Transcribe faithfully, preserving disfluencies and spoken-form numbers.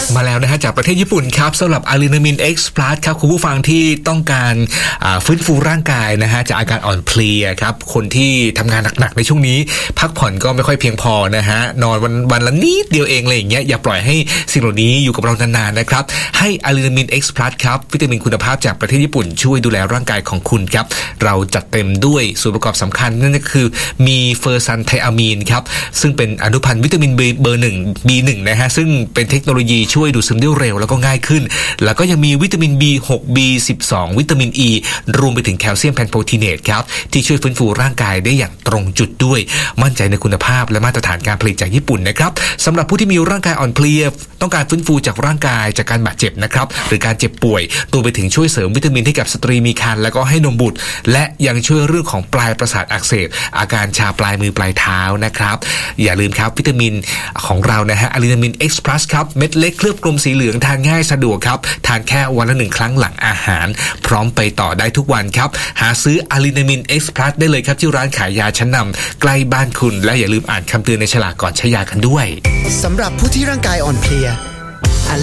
มาแล้วนะฮะจากประเทศญี่ปุ่นครับสำหรับอะลีนามิน X Plus ครับคุณผู้ฟังที่ต้องการฟื้นฟูร่างกายนะฮะจากอาการอ่อนเพลียครับคนที่ทำงานหนักๆในช่วงนี้พักผ่อนก็ไม่ค่อยเพียงพอนะฮะนอนวันวันละนิดเดียวเองอะไรอย่างเงี้ยอย่าปล่อยให้สิ่งเหล่านี้อยู่กับเรานานๆนะครับให้อะลีนามิน X Plus ครับวิตามินคุณภาพจากประเทศญี่ปุ่นช่วยดูแลร่างกายของคุณครับเราจัดเต็มด้วยส่วนประกอบสำคัญนั่นก็คือมีเฟอร์ซันไทอะมีนครับซึ่งเป็นอนุพันธ์วิตามิน B เบอร์หนึ่ง บี หนึ่ง นะฮะซึ่งเป็นเทคโนโลยีช่วยดูดซึมได้เร็วแล้วก็ง่ายขึ้นแล้วก็ยังมีวิตามิน บี หก บี สิบสอง วิตามิน E รวมไปถึงแคลเซียมแพนโททีเนตครับที่ช่วยฟื้นฟูร่างกายได้อย่างตรงจุดด้วยมั่นใจในคุณภาพและมาตรฐานการผลิตจากญี่ปุ่นนะครับสำหรับผู้ที่มีร่างกายอ่อนเพลียต้องการฟื้นฟูจากร่างกายจากการบาดเจ็บนะครับหรือการเจ็บป่วยรวมไปถึงช่วยเสริมวิตามินให้กับสตรีมีครรภ์แล้วก็ให้นมบุตรและยังช่วยเรื่องของปลายประสาทอักเสบอาการชาปลายมือปลายเท้านะครับอย่าลืมครับวิตามินของเรานะฮะอะลีนามิน X Plus ครับเม็ดเล็กเคลือบกลมสีเหลืองทานง่ายสะดวกครับทานแค่วันละหนึ่งครั้งหลังอาหารพร้อมไปต่อได้ทุกวันครับหาซื้ออะลีนามิน X Plus ได้เลยครับที่ร้านขายยาชั้นนำใกล้บ้านคุณและอย่าลืมอ่านคำเตือนในฉลากก่อนใช้ยากันด้วยสำหรับผู้ที่ร่างกายอ่อนเพลีย